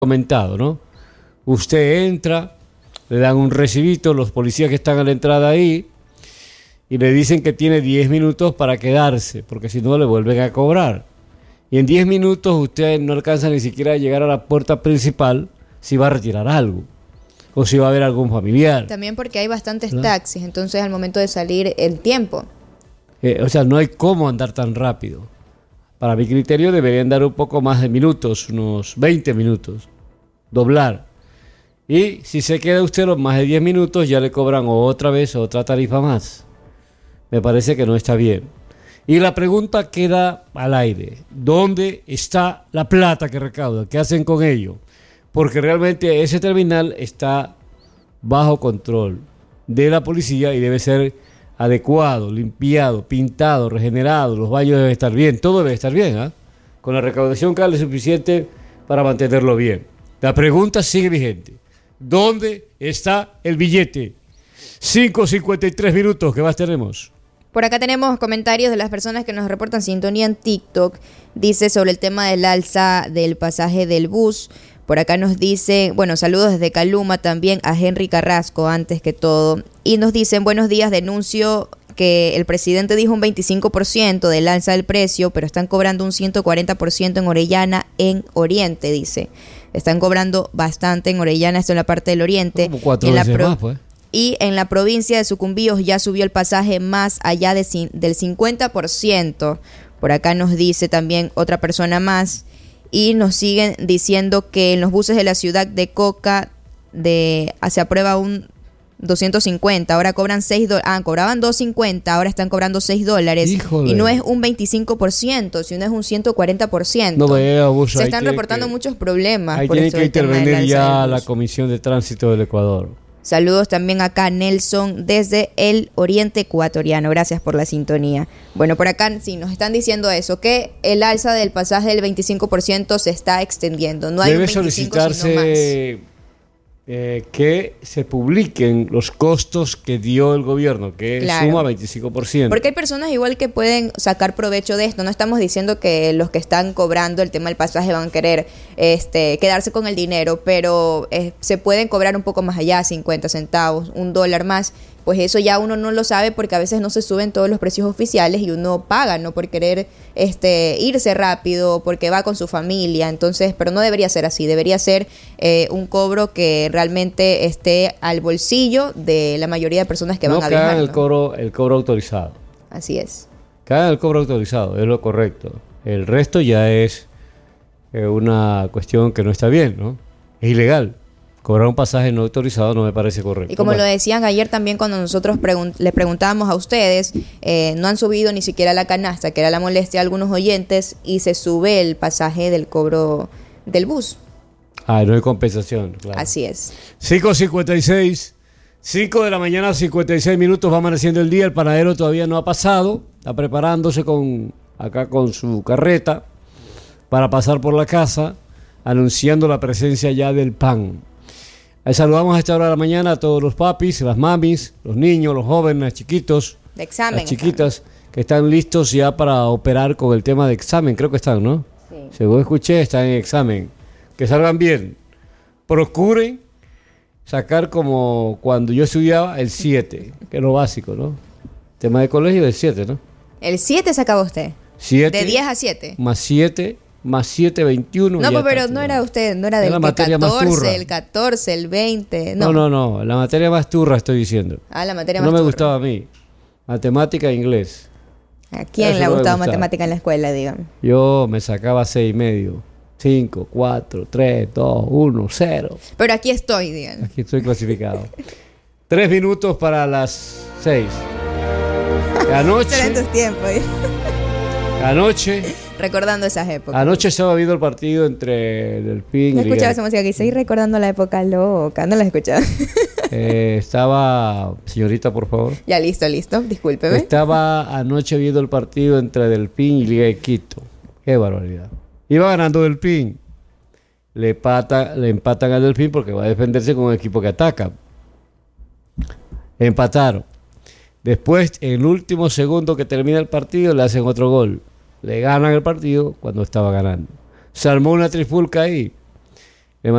comentado, ¿no? Usted entra, le dan un recibito, los policías que están a la entrada ahí, y le dicen que tiene 10 minutos para quedarse, porque si no le vuelven a cobrar. Y en 10 minutos usted no alcanza ni siquiera a llegar a la puerta principal si va a retirar algo, o si va a ver algún familiar. También porque hay bastantes ¿no? taxis, entonces al momento de salir el tiempo. O sea, no hay cómo andar tan rápido. Para mi criterio deberían dar un poco más de minutos, unos 20 minutos, doblar. Y si se queda usted los más de 10 minutos, ya le cobran otra vez otra tarifa más. Me parece que no está bien. Y la pregunta queda al aire. ¿Dónde está la plata que recauda? ¿Qué hacen con ello? Porque realmente ese terminal está bajo control de la policía y debe ser adecuado, limpiado, pintado, regenerado. Los baños deben estar bien. Todo debe estar bien, ¿eh? Con la recaudación que es suficiente para mantenerlo bien. La pregunta sigue vigente. ¿Dónde está el billete? 5:53 minutos. ¿Qué más tenemos? Por acá tenemos comentarios de las personas que nos reportan sintonía en TikTok. Dice sobre el tema del alza del pasaje del bus. Por acá nos dice, bueno, saludos desde Caluma también a Henry Carrasco, antes que todo. Y nos dicen, buenos días, denuncio que el presidente dijo un 25% del alza del precio, pero están cobrando un 140% en Orellana, en Oriente, dice. Están cobrando bastante en Orellana, esto en la parte del Oriente. Como 4 veces más, pues. Y en la provincia de Sucumbíos ya subió el pasaje más allá del 50%. Por acá nos dice también otra persona más. Y nos siguen diciendo que en los buses de la ciudad de Coca se aprueba un 250. Ahora cobran $6. Cobraban $2.50, ahora están cobrando $6. Híjole. Y no es un 25%, sino es un 140%. No vea, Bush, se están reportando muchos problemas. Ahí por tiene eso que del tema del intervenir alza ya del la bus. Comisión de Tránsito del Ecuador. Saludos también acá a Nelson desde el oriente ecuatoriano. Gracias por la sintonía. Bueno, por acá sí nos están diciendo eso, que el alza del pasaje del 25% se está extendiendo. No hay Debe un 25, sino más. solicitarse que se publiquen los costos que dio el gobierno, que Claro. suma 25%. Porque hay personas igual que pueden sacar provecho de esto. No estamos diciendo que los que están cobrando el tema del pasaje van a querer quedarse con el dinero, pero se pueden cobrar un poco más allá, 50 centavos, $1 más. Pues eso ya uno no lo sabe porque a veces no se suben todos los precios oficiales y uno paga, ¿no? Por querer irse rápido, porque va con su familia. Entonces, pero no debería ser así. Debería ser un cobro que realmente esté al bolsillo de la mayoría de personas que van a viajar, hagan ¿no? el cobro autorizado. Así es. Que hagan el cobro autorizado, es lo correcto. El resto ya es una cuestión que no está bien, ¿no? Es ilegal. Cobrar un pasaje no autorizado no me parece correcto. Y como lo decían ayer también cuando nosotros les preguntábamos a ustedes, no han subido ni siquiera la canasta, que era la molestia de algunos oyentes, y se sube el pasaje del cobro del bus. No hay compensación, claro. Así es. 5:56, 5 de la mañana, 56 minutos, va amaneciendo el día. El panadero todavía no ha pasado, está preparándose acá con su carreta para pasar por la casa, anunciando la presencia ya del pan. Ahí saludamos a esta hora de la mañana a todos los papis, las mamis, los niños, los jóvenes, los chiquitos, De examen. las chiquitas que están listos ya para operar con el tema de examen. Creo que están, ¿no? Sí. Según escuché, están en examen. Que salgan bien. Procuren sacar como cuando yo estudiaba el 7, que es lo básico, ¿no? Tema de colegio del 7, ¿no? El 7 sacaba usted. 7 De 10 a 7. más 7, 21. No, ya pero está. no era usted, no era Es del la materia más 14, turra. el 14, el 20. No, No, la materia más turra estoy diciendo. La materia No más me turra. gustaba a mí. Matemática e inglés. ¿A quién Eso le ha no me gustado gustaba. matemática en la escuela, digan? Yo me sacaba 6,5. 5, 4, 3, 2, 1, 0. Pero aquí estoy, digan. Aquí estoy clasificado. 3 minutos para las 6. Excelentes tiempos. Anoche Recordando esas épocas. estaba viendo el partido entre Delfín No y Liga. escuchaba esa música que seguí recordando la época loca. No la escuchaba. Estaba, señorita, por favor. Ya, listo. Discúlpeme. Estaba anoche viendo el partido entre Delfín y Liga de Quito. Qué barbaridad. Iba ganando Delfín. Le empatan a Delfín porque va a defenderse con un equipo que ataca. Empataron. Después, en el último segundo que termina el partido, le hacen otro gol. Le ganan el partido cuando estaba ganando. Se armó una trifulca ahí.